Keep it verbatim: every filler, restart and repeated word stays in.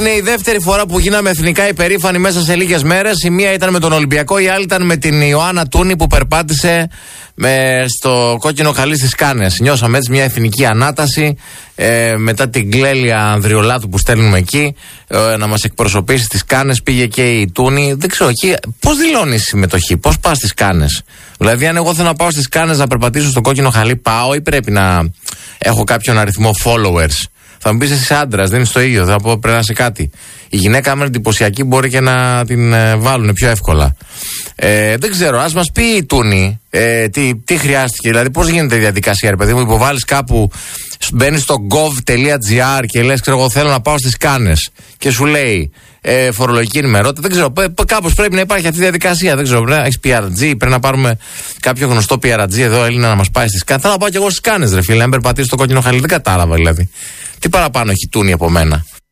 Είναι η δεύτερη φορά που γίναμε εθνικά υπερήφανοι μέσα σε λίγες μέρες. Η μία ήταν με τον Ολυμπιακό, η άλλη ήταν με την Ιωάννα Τούνη που περπάτησε με στο κόκκινο χαλί στις Κάνες. Νιώσαμε έτσι μια εθνική ανάταση ε, μετά την Κλέλια Ανδριολάτου που στέλνουμε εκεί ε, να μας εκπροσωπήσει στις Κάνες. Πήγε και η Τούνη. Δεν ξέρω εκεί πώς δηλώνει συμμετοχή, πώς πας στις Κάνες. Δηλαδή, αν εγώ θέλω να πάω στις Κάνες να περπατήσω στο κόκκινο χαλί, πάω ή πρέπει να έχω κάποιον αριθμό followers? Θα μου πεις εσύ άντρας, δεν είναι στο ίδιο, θα πω πρέπει να είσαι κάτι. Η γυναίκα με εντυπωσιακή μπορεί και να την ε, βάλουν πιο εύκολα. Ε, δεν ξέρω, ας μας πει η Τούνη ε, τι, τι χρειάστηκε, δηλαδή πώς γίνεται η διαδικασία, ρε παιδί μου, υποβάλλεις κάπου, μπαίνεις στο gov.gr και λες, ξέρω εγώ θέλω να πάω στις Κάνες και σου λέει ε, φορολογική ενημερότητα, δεν ξέρω, κάπως πρέπει να υπάρχει αυτή η διαδικασία, δεν ξέρω, πρέπει να έχεις πι αρ τζι, πρέπει να πάρουμε κάποιο γνωστό πι αρ τζι εδώ, Έλληνα να μας πάει στις Κάνες. Θέλω να πάω κι εγώ στις Κάνες, ρε φίλε, αν περπατήσω στο κόκκινο χαλί, δεν κατάλαβα δηλαδή. Τι παραπάνω έχει Τούνη από μένα?